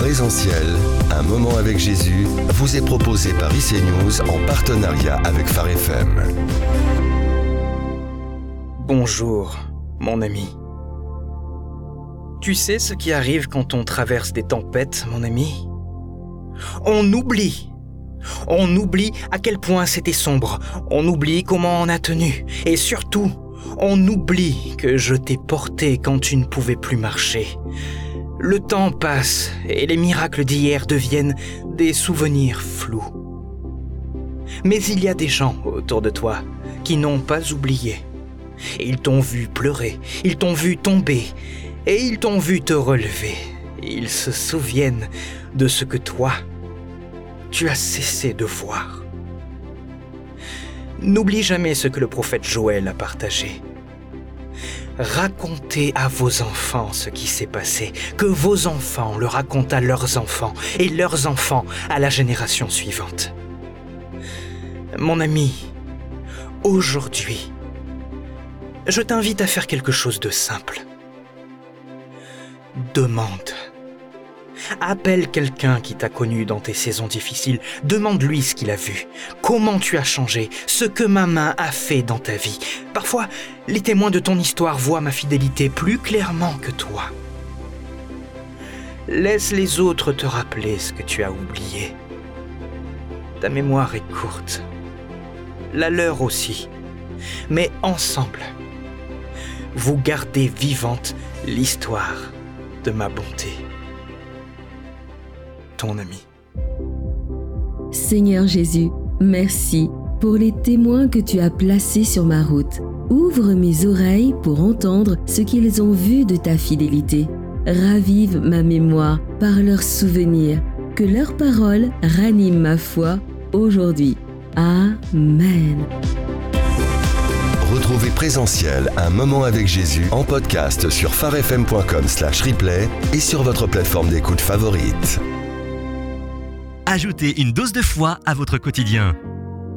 Présentiel, un moment avec Jésus, vous est proposé par IC News en partenariat avec Phare FM. Bonjour, mon ami. Tu sais ce qui arrive quand on traverse des tempêtes, mon ami ? On oublie à quel point c'était sombre. On oublie comment on a tenu. Et surtout, on oublie que je t'ai porté quand tu ne pouvais plus marcher. Le temps passe et les miracles d'hier deviennent des souvenirs flous. Mais il y a des gens autour de toi qui n'ont pas oublié. Ils t'ont vu pleurer, ils t'ont vu tomber et ils t'ont vu te relever. Ils se souviennent de ce que toi, tu as cessé de voir. N'oublie jamais ce que le prophète Joël a partagé. Racontez à vos enfants ce qui s'est passé, que vos enfants le racontent à leurs enfants et leurs enfants à la génération suivante. Mon ami, aujourd'hui, je t'invite à faire quelque chose de simple. Demande. Appelle quelqu'un qui t'a connu dans tes saisons difficiles. Demande-lui ce qu'il a vu, comment tu as changé, ce que ma main a fait dans ta vie. Parfois, les témoins de ton histoire voient ma fidélité plus clairement que toi. Laisse les autres te rappeler ce que tu as oublié. Ta mémoire est courte, la leur aussi, mais ensemble, vous gardez vivante l'histoire de ma bonté. Ton ami. Seigneur Jésus, merci pour les témoins que tu as placés sur ma route. Ouvre mes oreilles pour entendre ce qu'ils ont vu de ta fidélité. Ravive ma mémoire par leurs souvenirs. Que leurs paroles raniment ma foi aujourd'hui. Amen. Retrouvez Présentiel, un moment avec Jésus en podcast sur pharefm.com/replay et sur votre plateforme d'écoute favorite. Ajoutez une dose de foi à votre quotidien.